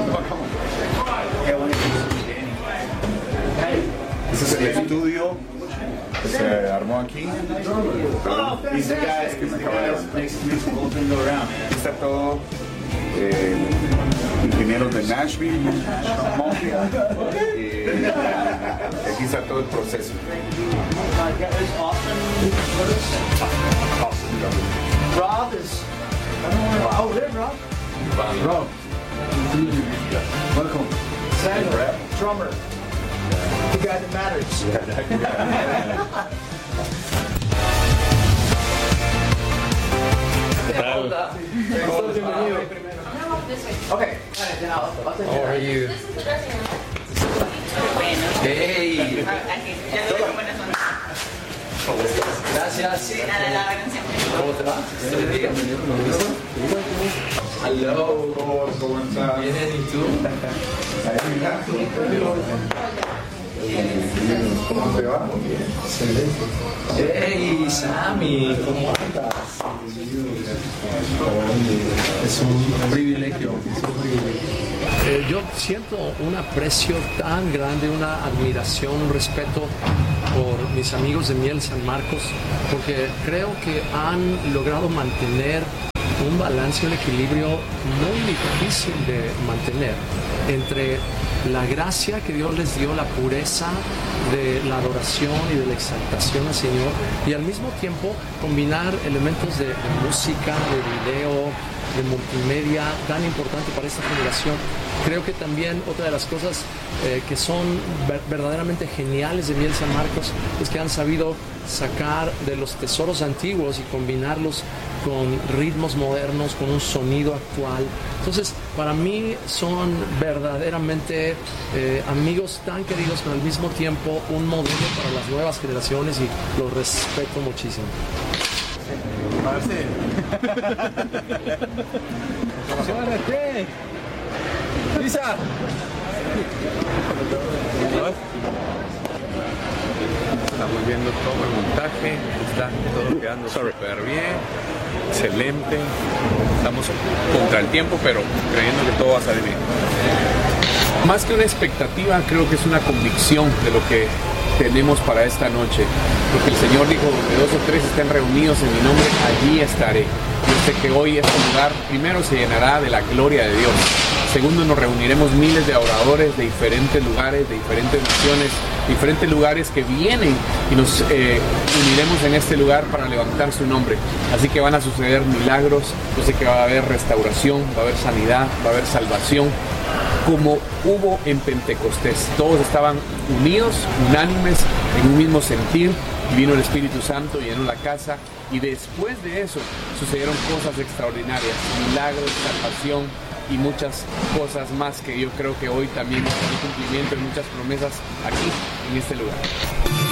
Ese es el estudio que se armó aquí. Está todo ingenieros de Nashville. Aquí está todo el proceso. Rob is. I don't know. Oh, there, Rob. Rob. Welcome. Samuel, drummer. The guy that matters. Okay. How are you? Hey. Gracias. ¿Cómo te va? Hello. ¿Cómo estás? Bien, ¿y tú? ¿Cómo te va? Hey, Sammy, ¿cómo andas? Es un privilegio. Yo siento un aprecio tan grande, una admiración, un respeto por mis amigos de Miel San Marcos, porque creo que han logrado mantener un balance, un equilibrio muy difícil de mantener entre la gracia que Dios les dio, la pureza de la adoración y de la exaltación al Señor, y al mismo tiempo combinar elementos de música, de video, de multimedia tan importante para esta generación. Creo que también otra de las cosas que son verdaderamente geniales de Miel San Marcos es que han sabido sacar de los tesoros antiguos y combinarlos con ritmos modernos, con un sonido actual. Entonces, para mí son verdaderamente amigos tan queridos, pero al mismo tiempo un modelo para las nuevas generaciones, y los respeto muchísimo. Lisa. Estamos viendo todo el montaje, está todo quedando súper bien, excelente. Estamos contra el tiempo, pero creyendo que todo va a salir bien. Más que una expectativa, creo que es una convicción de lo que tenemos para esta noche. Porque el Señor dijo, donde 2 o 3 estén reunidos en mi nombre, allí estaré. Yo sé que hoy este lugar primero se llenará de la gloria de Dios. Segundo, nos reuniremos miles de adoradores de diferentes lugares, de diferentes naciones, diferentes lugares que vienen, y nos uniremos en este lugar para levantar su nombre. Así que van a suceder milagros. Yo sé que va a haber restauración, va a haber sanidad, va a haber salvación, como hubo en Pentecostés. Todos estaban unidos, unánimes, en un mismo sentir, y vino el Espíritu Santo, llenó la casa, y después de eso sucedieron cosas extraordinarias, milagros, salvación y muchas cosas más que yo creo que hoy también hay cumplimiento de muchas promesas aquí en este lugar.